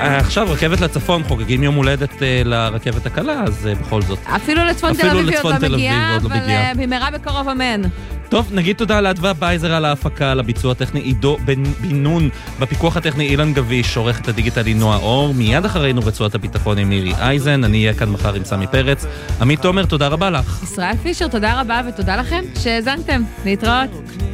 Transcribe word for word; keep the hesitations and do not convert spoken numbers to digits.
עכשיו רכבת לצפון, חוגגים יום הולדת לרכבת הקלה, אז בכל זאת. אפילו לצפון תל אביב עוד לא מגיעה, אבל במהרה בקרוב אמן. טוב, נגיד תודה לאדווה בייזר על ההפקה, על הביצוע הטכני עידו בן בינון, בפיקוח הטכני אילן גביש, עורכת הדיגיטלי נועה אור, מיד אחרינו רצועת הביטחון עם מירי אייזן, אני אהיה כאן מחר עם סמי פרץ. עמית תומר, תודה רבה לך. ישראל פישר, תודה רבה ותודה לכם שהאזנתם. להתראות.